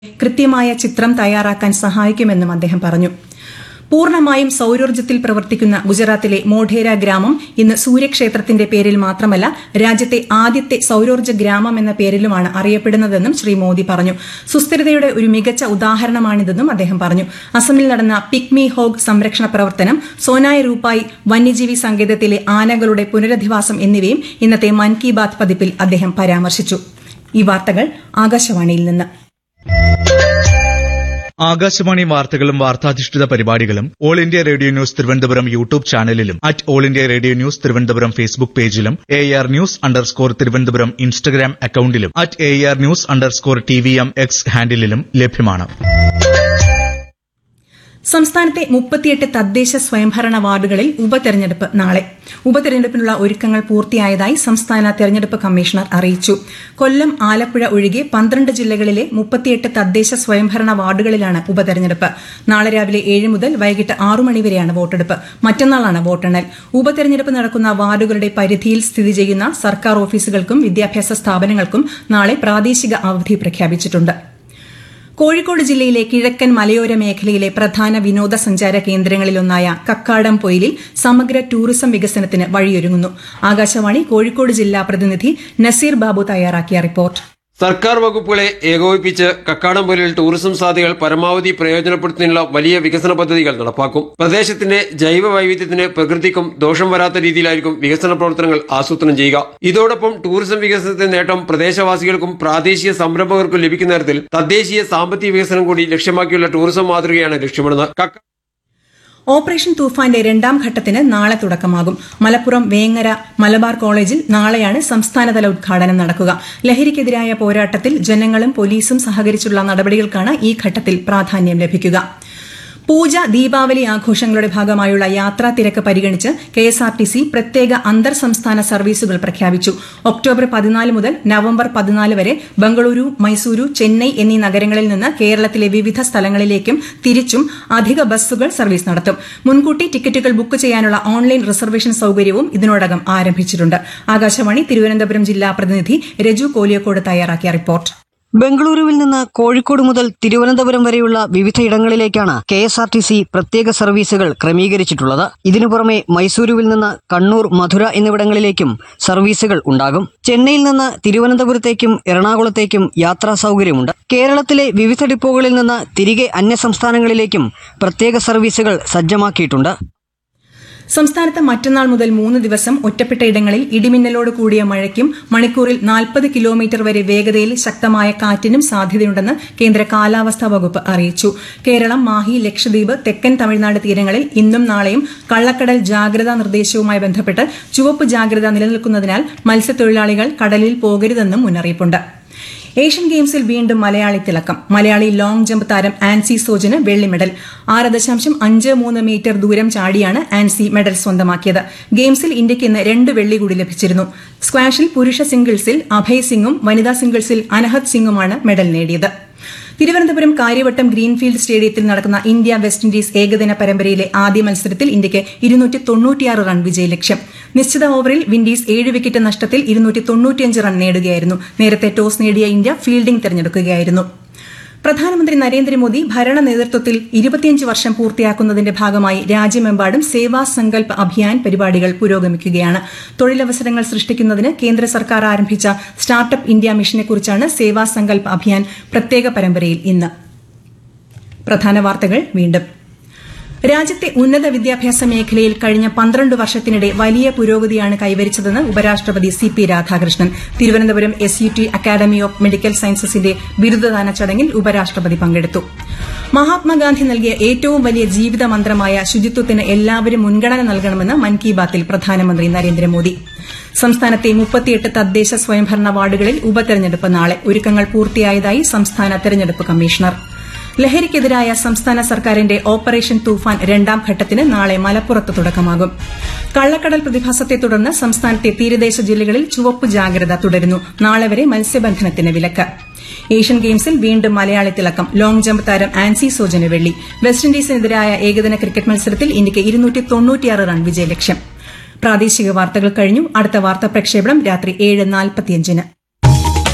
കൃത്യമായ ചിത്രം തയ്യാറാക്കാൻ സഹായിക്കുമെന്നും അദ്ദേഹം പറഞ്ഞു. പൂർണ്ണമായും സൌരോർജ്ജത്തിൽ പ്രവർത്തിക്കുന്ന ഗുജറാത്തിലെ മോഢേര ഗ്രാമം ഇന്ന് സൂര്യക്ഷേത്രത്തിന്റെ പേരിൽ മാത്രമല്ല രാജ്യത്തെ ആദ്യത്തെ സൌരോർജ്ജ ഗ്രാമം എന്ന പേരിലുമാണ് അറിയപ്പെടുന്നതെന്നും ശ്രീ മോദി പറഞ്ഞു. സുസ്ഥിരതയുടെ ഒരു മികച്ച ഉദാഹരണമാണിതെന്നും അദ്ദേഹം പറഞ്ഞു. അസമിൽ നടന്ന പിഗ്മി ഹോഗ് സംരക്ഷണ പ്രവർത്തനം, സോനായ് റൂപായ് വന്യജീവി സങ്കേതത്തിലെ ആനകളുടെ പുനരധിവാസം എന്നിവയും ഇന്നത്തെ മൻ കി ബാത് പതിപ്പിൽ അദ്ദേഹം പരാമർശിച്ചു. ഈ വാർത്തകൾ ആകാശവാണിയിൽ നിന്ന്. ആകാശവാണി വാർത്തകളും വാർത്താധിഷ്ഠിത പരിപാടികളും all India radio news Thiruvananthapuram YouTube ചാനലിലും all India radio news Thiruvananthapuram Facebook പേജിലും AR News_ തിരുവനന്തപുരം ഇൻസ്റ്റഗ്രാം അക്കൌണ്ടിലും AR News_TVM X ഹാൻഡിലും ലഭ്യമാണ്. സംസ്ഥാനത്തെ 38 തദ്ദേശ സ്വയംഭരണ വാർഡുകളിൽ ഉപതെരഞ്ഞെടുപ്പ് നാളെ. ഉപതെരഞ്ഞെടുപ്പിനുള്ള ഒരുക്കങ്ങൾ പൂർത്തിയായതായി സംസ്ഥാന തെരഞ്ഞെടുപ്പ് കമ്മീഷണർ അറിയിച്ചു. കൊല്ലം, ആലപ്പുഴ ഒഴികെ 12 ജില്ലകളിലെ 38 തദ്ദേശ സ്വയംഭരണ വാർഡുകളിലാണ് ഉപതെരഞ്ഞെടുപ്പ്. നാളെ രാവിലെ 7 മുതൽ വൈകിട്ട് 6 മണിവരെയാണ് വോട്ടെടുപ്പ്. മറ്റന്നാളാണ് വോട്ടെണ്ണൽ. ഉപതെരഞ്ഞെടുപ്പ് നടക്കുന്ന വാർഡുകളുടെ പരിധിയിൽ സ്ഥിതി ചെയ്യുന്ന സർക്കാർ ഓഫീസുകൾക്കും വിദ്യാഭ്യാസ സ്ഥാപനങ്ങൾക്കും നാളെ പ്രാദേശിക അവധി പ്രഖ്യാപിച്ചിട്ടുണ്ട്. കോഴിക്കോട് ജില്ലയിലെ കിഴക്കൻ മലയോര മേഖലയിലെ പ്രധാന വിനോദസഞ്ചാര കേന്ദ്രങ്ങളിലൊന്നായ കക്കാടംപൊയിലിൽ സമഗ്ര ടൂറിസം വികസനത്തിന് വഴിയൊരുങ്ങുന്നു. ആകാശവാണി കോഴിക്കോട് ജില്ലാ പ്രതിനിധി നസീർ ബാബു തയ്യാറാക്കിയ റിപ്പോർട്ട്. സർക്കാർ വകുപ്പുകളെ ഏകോപിപ്പിച്ച് കക്കാടംപൊയിലിൽ ടൂറിസം സാധ്യതകൾ പരമാവധി പ്രയോജനപ്പെടുത്തുന്നതിനുള്ള വലിയ വികസന പദ്ധതികൾ നടപ്പാക്കും. പ്രദേശത്തിന്റെ ജൈവ വൈവിധ്യത്തിന് പ്രകൃതിക്കും ദോഷം വരാത്ത രീതിയിലായിരിക്കും വികസന പ്രവർത്തനങ്ങൾ ആസൂത്രണം ചെയ്യുക. ഇതോടൊപ്പം ടൂറിസം വികസനത്തിന്റെ നേട്ടം പ്രദേശവാസികൾക്കും പ്രാദേശിക സംരംഭകർക്കും ലഭിക്കുന്ന തരത്തിൽ തദ്ദേശീയ സാമ്പത്തിക വികസനം കൂടി ലക്ഷ്യമാക്കിയുള്ള ടൂറിസം മാതൃകയാണ് ലക്ഷ്യമിടുന്നത്. ഓപ്പറേഷൻ തൂഫാന്റെ 2ാം ഘട്ടത്തിന് നാളെ തുടക്കമാകും. മലപ്പുറം വേങ്ങര മലബാർ കോളേജിൽ നാളെയാണ് സംസ്ഥാനതല ഉദ്ഘാടനം നടക്കുക. ലഹരിക്കെതിരായ പോരാട്ടത്തിൽ ജനങ്ങളും പോലീസും സഹകരിച്ചുള്ള നടപടികൾക്കാണ് ഈ ഘട്ടത്തിൽ പ്രാധാന്യം ലഭിക്കുക. പൂജ, ദീപാവലി ആഘോഷങ്ങളുടെ ഭാഗമായുള്ള യാത്രാ തിരക്ക് പരിഗണിച്ച് KSRTC പ്രത്യേക അന്തർ സംസ്ഥാന സർവീസുകൾ പ്രഖ്യാപിച്ചു. ഒക്ടോബർ 14 മുതൽ നവംബർ 14 വരെ ബംഗളൂരു, മൈസൂരു, ചെന്നൈ എന്നീ നഗരങ്ങളിൽ നിന്ന് കേരളത്തിലെ വിവിധ സ്ഥലങ്ങളിലേക്കും തിരിച്ചും അധിക ബസ്സുകൾ സർവീസ് നടത്തും. മുൻകൂട്ടി ടിക്കറ്റുകൾ ബുക്ക് ചെയ്യാനുള്ള ഓൺലൈൻ റിസർവേഷൻ സൌകര്യവും ഇതിനോടകം ആരംഭിച്ചിട്ടുണ്ട്. ആകാശവാണി തിരുവനന്തപുരം ജില്ലാ പ്രതിനിധി രജു കോലിയക്കോട് തയ്യാറാക്കിയ റിപ്പോർട്ട്. ബംഗളൂരുവിൽ നിന്ന് കോഴിക്കോട് മുതൽ തിരുവനന്തപുരം വരെയുള്ള വിവിധയിടങ്ങളിലേക്കാണ് KSRTC പ്രത്യേക സർവീസുകൾ ക്രമീകരിച്ചിട്ടുള്ളത്. ഇതിനു പുറമെ മൈസൂരുവിൽ നിന്ന് കണ്ണൂർ, മധുര എന്നിവിടങ്ങളിലേക്കും സർവീസുകൾ ഉണ്ടാകും. ചെന്നൈയിൽ നിന്ന് തിരുവനന്തപുരത്തേക്കും എറണാകുളത്തേക്കും യാത്രാ സൌകര്യമുണ്ട്. കേരളത്തിലെ വിവിധ ഡിപ്പോകളിൽ നിന്ന് തിരികെ അന്യസംസ്ഥാനങ്ങളിലേക്കും പ്രത്യേക സർവീസുകൾ സജ്ജമാക്കിയിട്ടുണ്ട്. സംസ്ഥാനത്ത് മറ്റന്നാൾ മുതൽ 3 ദിവസം ഒറ്റപ്പെട്ട ഇടങ്ങളിൽ ഇടിമിന്നലോട് കൂടിയ മഴയ്ക്കും മണിക്കൂറിൽ 40 കിലോമീറ്റർ വരെ വേഗതയിൽ ശക്തമായ കാറ്റിനും സാധ്യതയുണ്ടെന്ന് കേന്ദ്ര കാലാവസ്ഥാ വകുപ്പ് അറിയിച്ചു. കേരളം, മാഹി, ലക്ഷദ്വീപ്, തെക്കൻ തമിഴ്നാട് തീരങ്ങളിൽ ഇന്നും നാളെയും കള്ളക്കടൽ ജാഗ്രതാ നിർദ്ദേശവുമായി ബന്ധപ്പെട്ട് ചുവപ്പ് ജാഗ്രത നിലനിൽക്കുന്നതിനാൽ മത്സ്യത്തൊഴിലാളികൾ കടലിൽ പോകരുതെന്നും മുന്നറിയിപ്പുണ്ട്. ഏഷ്യൻ ഗെയിംസിൽ വീണ്ടും മലയാളി തിളക്കം. മലയാളി ലോങ് ജമ്പ് താരം ആൻസി സോജന് വെള്ളി മെഡൽ. 6.53 മീറ്റർ ദൂരം ചാടിയാണ് ആൻസി മെഡൽ സ്വന്തമാക്കിയത്. ഗെയിംസിൽ ഇന്ത്യയ്ക്ക് ഇന്ന് 2 വെള്ളി കൂടി ലഭിച്ചിരുന്നു. സ്ക്വാഷിൽ പുരുഷ സിംഗിൾസിൽ അഭയ് സിംഗും വനിതാ സിംഗിൾസിൽ അനഹത് സിംഗുമാണ് മെഡൽ നേടിയത്. തിരുവനന്തപുരം കാര്യവട്ടം ഗ്രീൻഫീൽഡ് സ്റ്റേഡിയത്തിൽ നടക്കുന്ന ഇന്ത്യ വെസ്റ്റ് ഇൻഡീസ് ഏകദിന പരമ്പരയിലെ ആദ്യ മത്സരത്തിൽ ഇന്ത്യയ്ക്ക് 296 റൺ വിജയലക്ഷ്യം. നിശ്ചിത ഓവറിൽ വിൻഡീസ് 7 വിക്കറ്റ് നഷ്ടത്തിൽ 295 റൺ നേടുകയായിരുന്നു. നേരത്തെ ടോസ് നേടിയ ഇന്ത്യ ഫീൽഡിംഗ് തെരഞ്ഞെടുക്കുകയായിരുന്നു. പ്രധാനമന്ത്രി നരേന്ദ്രമോദി ഭരണ നേതൃത്വത്തിൽ 25 വർഷം പൂർത്തിയാക്കുന്നതിന്റെ ഭാഗമായി രാജ്യമെമ്പാടും സേവാ സങ്കൽപ് അഭിയാൻ പരിപാടികൾ പുരോഗമിക്കുകയാണ്. തൊഴിലവസരങ്ങൾ സൃഷ്ടിക്കുന്നതിന് കേന്ദ്ര സർക്കാർ ആരംഭിച്ച സ്റ്റാർട്ടപ്പ് ഇന്ത്യ മിഷനെക്കുറിച്ചാണ് സേവാ സങ്കൽപ് അഭിയാൻ പ്രത്യേക പരമ്പരയിൽ ഇന്ന്. പ്രധാന വാർത്തകൾ വീണ്ടും. രാജ്യത്തെ ഉന്നത വിദ്യാഭ്യാസ മേഖലയിൽ കഴിഞ്ഞ 12 വർഷത്തിനിടെ വലിയ പുരോഗതിയാണ് കൈവരിച്ചതെന്ന് ഉപരാഷ്ട്രപതി CP Radhakrishnan. Thiruvananthapuram SUT academy of medical സയൻസസിന്റെ ബിരുദദാന ചടങ്ങിൽ ഉപരാഷ്ട്രപതി പങ്കെടുത്തു. മഹാത്മാഗാന്ധി നൽകിയ ഏറ്റവും വലിയ ജീവിത മന്ത്രമായ ശുചിത്വത്തിന് എല്ലാവരും മുൻഗണന നൽകണമെന്ന് മൻ കി ബാത്തിൽ പ്രധാനമന്ത്രി നരേന്ദ്രമോദി. സംസ്ഥാനത്തെ 38 തദ്ദേശ സ്വയംഭരണ വാർഡുകളിൽ ഉപതെരഞ്ഞെടുപ്പ് നാളെ. ഒരുക്കങ്ങൾ പൂർത്തിയായതായി സംസ്ഥാന തെരഞ്ഞെടുപ്പ് കമ്മീഷണർ. ലഹരിക്കെതിരായ സംസ്ഥാന സർക്കാരിന്റെ ഓപ്പറേഷൻ തൂഫാൻ 2ാം ഘട്ടത്തിന് നാളെ മലപ്പുറത്ത് തുടക്കമാകും. കള്ളക്കടൽ പ്രതിഭാസത്തെ തുടർന്ന് സംസ്ഥാനത്തെ തീരദേശ ജില്ലകളിൽ ചുവപ്പ് ജാഗ്രത തുടരുന്നു. നാളെ വരെ മത്സ്യബന്ധനത്തിന് വിലക്ക്. ഏഷ്യൻ ഗെയിംസിൽ വീണ്ടും മലയാളി തിളക്കം. ലോങ് ജമ്പ് താരം ആൻസി സോജന് വെള്ളി. വെസ്റ്റ് ഇൻഡീസിനെതിരായ ഏകദിന ക്രിക്കറ്റ് മത്സരത്തിൽ ഇന്ത്യയ്ക്ക് 296 റൺ വിജയലക്ഷ്യം. പ്രാദേശിക വാർത്തകൾ കഴിഞ്ഞു. അടുത്ത വാർത്താ പ്രക്ഷേപണം രാത്രി 7:45.